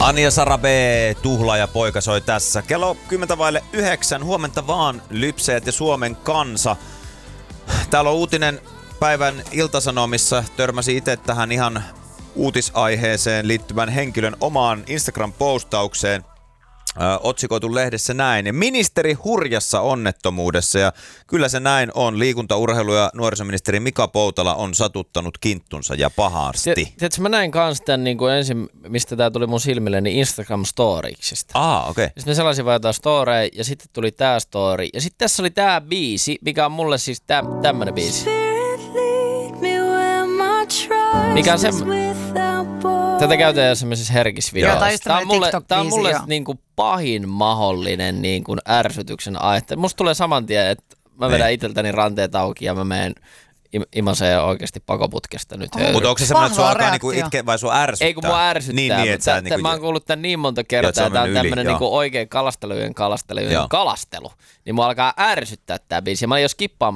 Anja Sara B, tuhlaaja poika soi tässä. Kello 8:10. Huomenta vaan, lypseet ja Suomen kansa. Täällä on uutinen päivän Ilta-Sanomissa. Törmäsi itse tähän ihan uutisaiheeseen liittyvän henkilön omaan Instagram-postaukseen. Otsikoitu lehdessä näin. Ministeri hurjassa onnettomuudessa, ja kyllä se näin on. Liikunta-, urheilu- ja nuorisoministeri Mika Poutala on satuttanut kinttunsa ja pahasti. Tiedätkö, mä näin kans tämän niin kuin ensin, mistä tää tuli mun silmille, niin Instagram-storiksista. Okei. Sitten mä sellaisin vaan jotain storeja, ja sitten tuli tää story. Ja sitten tässä oli tää biisi, mikä on mulle siis tämmönen biisi. Mikä on tätä käytetään semmoisessa herkissä videoissa. Tää on mulle niinku pahin mahdollinen niinku ärsytyksen aihe. Musta tulee saman tien, että mä vedän itseltäni ranteet auki ja mä menen imaseen oikeasti pakoputkesta nyt. Mutta onko se semmoinen, että sua alkaa niinku itkeä vai sua ärsyttää? Ei kun mua ärsyttää. Niin, mä oon kuullut tän niin monta kertaa, että tää on tämmönen niinku oikein kalastelujen kalastelu. Niin mua alkaa ärsyttää tää biisi. Ja mä olin jo skippaamassa